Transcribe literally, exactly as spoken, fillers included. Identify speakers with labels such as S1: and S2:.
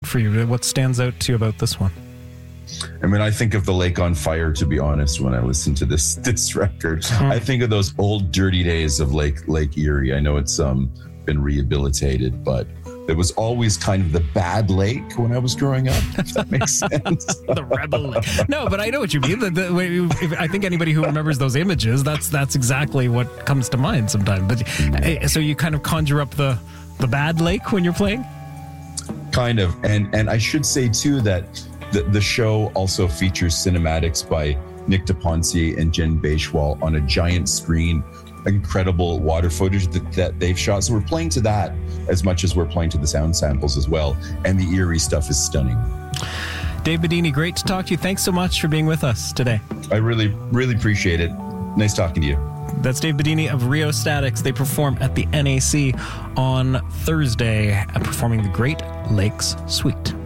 S1: for you? What stands out to you about this one?
S2: I mean, I think of the lake on fire, to be honest, when I listen to this this record. Mm. I think of those old dirty days of Lake Lake Erie. I know it's um been rehabilitated, but it was always kind of the bad lake when I was growing up, if that makes sense.
S1: The rebel lake. No, but I know what you mean. The, the, if, I think anybody who remembers those images, that's that's exactly what comes to mind sometimes. But so you kind of conjure up the, the bad lake when you're playing?
S2: Kind of. And and I should say, too, that the, the show also features cinematics by Nick DePonce and Jen Bashwal on a giant screen. Incredible water footage that, that they've shot. So we're playing to that as much as we're playing to the sound samples as well. And the Erie stuff is stunning.
S1: Dave Bedini, great to talk to you. Thanks so much for being with us today.
S2: I really, really appreciate it. Nice talking to you.
S1: That's Dave Bedini of Rheostatics. They perform at the N A C on Thursday, performing the Great Lakes Suite.